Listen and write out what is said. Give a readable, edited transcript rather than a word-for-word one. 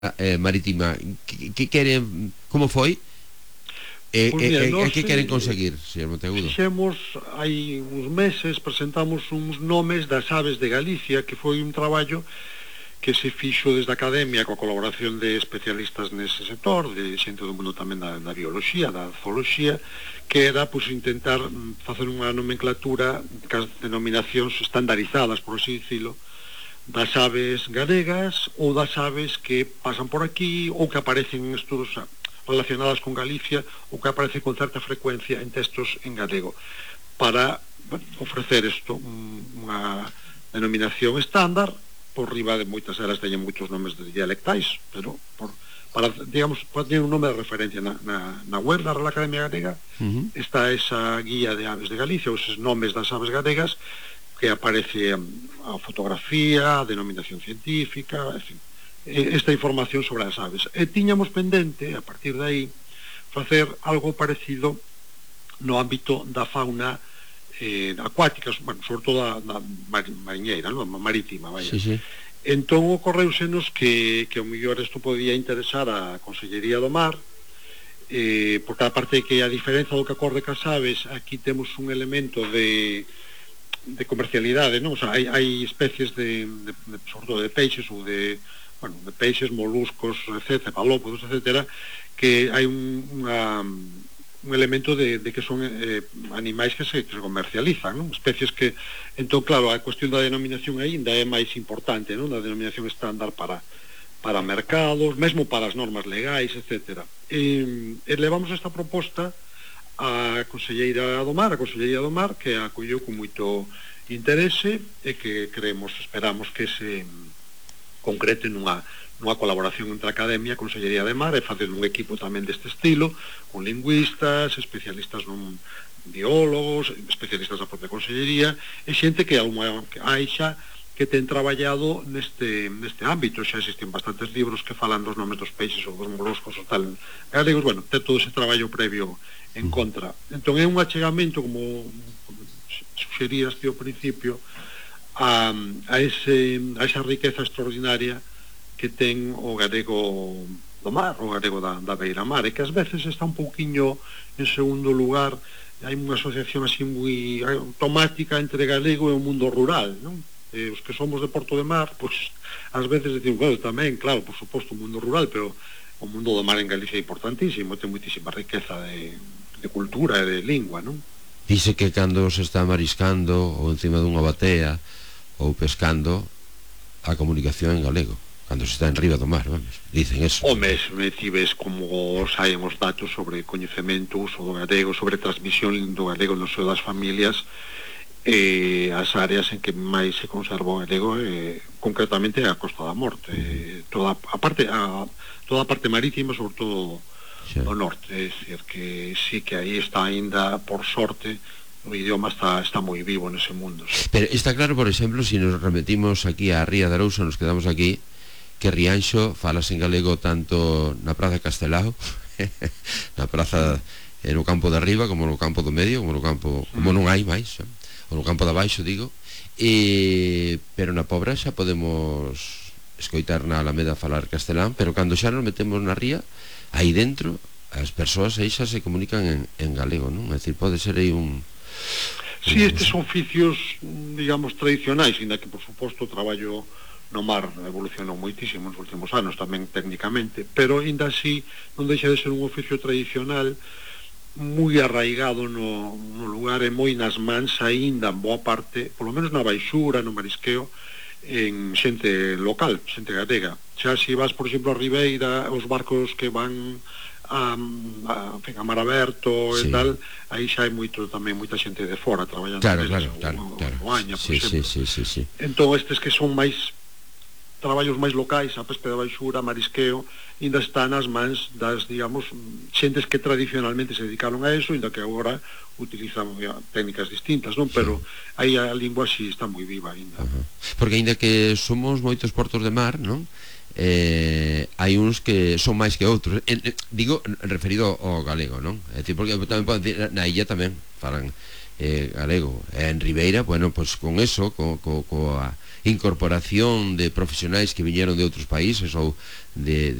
marítima, que queren, como foi? Pois mira, Que queren conseguir, señor Monteagudo? fixemos hai uns meses, presentamos uns nomes das aves de Galicia, que foi un traballo que se fixo desde a Academia coa colaboración de especialistas nese sector, de xente do mundo tamén da biología, da zooloxía, que era pois, intentar facer unha nomenclatura cas denominacións estandarizadas, por así dicilo, das aves galegas ou das aves que pasan por aquí ou que aparecen en estudos relacionadas con Galicia ou que aparecen con certa frecuencia en textos en galego para ofrecer isto unha denominación estándar por riba de moitas eras teñen moitos nomes de dialectais pero para, digamos, para tener un nome de referencia na web da Real Academia Galega está esa guía de aves de Galicia, os nomes das aves galegas que aparece a fotografía, a denominación científica, en fin, esta información sobre as aves. E tiñamos pendente, a partir de aí, facer algo parecido no ámbito da fauna acuática, bueno, sobre todo da mariñeira, no? Marítima, vaya. Sí. Entón ocorreusenos que o mellor isto podía interesar a Consellería do Mar, porque aparte que a diferenza do que acorde cas aves, aquí temos un elemento de comercialidade, non? O sea, hai especies sobre todo de peixes ou de peixes, moluscos, etc., palópodos, etc., que hai un elemento de que son animais que se comercializan, non? Especies que, entón, claro, a cuestión da denominación aínda é máis importante, non? Da denominación estándar para mercados, mesmo para as normas legais, etc. E levamos esta proposta a Conselleira do Mar, que a acolleu con moito interese e que esperamos que se concrete nunha colaboración entre a Academia e a Consellería de Mar e facer un equipo tamén deste estilo, con lingüistas, especialistas biólogos, especialistas da propia Consellería e xente que hai xa que ten traballado neste ámbito. Xa existen bastantes libros que falan dos nomes dos peixes ou dos moluscos ou tal galegos, bueno, ten todo ese traballo previo en contra. Entón é un achegamento, como suxerías ti ao principio, a esa riqueza extraordinaria que ten o galego do mar, o galego da beira mar, e que ás veces está un pouquiño en segundo lugar. Hai unha asociación así moi automática entre galego e o mundo rural, non? Os que somos de Porto de Mar, pois ás veces decimos, bueno, tamén, claro, por suposto, o mundo rural, pero o mundo do mar en Galicia é importantísimo, ten moitísima riqueza de cultura e de lingua, non? Dice que cando se está mariscando ou encima dunha batea ou pescando, a comunicación en galego, cando se está en riba do mar, vamos, dicen eso. O mesmo ti ves como saen os datos sobre coñecemento, uso do galego, sobre transmisión do galego no seo das familias, as áreas en que máis se conserva o galego, concretamente a Costa da Morte, toda a parte marítima, sobre todo o norte, é dicir que sí que aí está aínda, por sorte, o idioma está moi vivo nese mundo. Pero está claro, por exemplo, se nos remetimos aquí á Ría de Arousa, nos quedamos aquí, que Rianxo falas en galego tanto na Praza Castelao, na praza no campo de arriba, como no campo do medio, como non hai máis, ou no campo de abaixo, digo, pero na Pobra xa podemos escoitar na Alameda falar castelán, pero cando xa nos metemos na ría, aí dentro as persoas aí xa se comunican en galego, non? É dicir, pode ser aí un... Sí, estes son oficios, digamos, tradicionais, ainda que, por suposto, o traballo no mar evolucionou moitísimo nos últimos anos, tamén técnicamente, pero ainda así non deixa de ser un oficio tradicional moi arraigado no lugar e moi nas mans aínda en boa parte, polo menos na baixura, no marisqueo, en xente local, xente galega. Xa se vas, por exemplo, a Ribeira, os barcos que van a mar aberto e tal, aí xa hai moita xente de fora traballando. Claro. Oaña, por exemplo. Sí. Entón, estes que son máis traballos máis locais, a pesca de baixura, a marisqueo, ainda está nas mans das, digamos, xentes que tradicionalmente se dedicaron a eso, ainda que agora utilizan técnicas distintas, non? Pero aí a lingua si está moi viva ainda. Porque ainda que somos moitos portos de mar, non? Hai uns que son máis que outros, digo, referido ao galego, non? É dicir, porque tamén poden decir, na illa tamén falan galego. E en Ribeira, bueno, pois con eso, coa incorporación de profesionais que viñeron de outros países ou de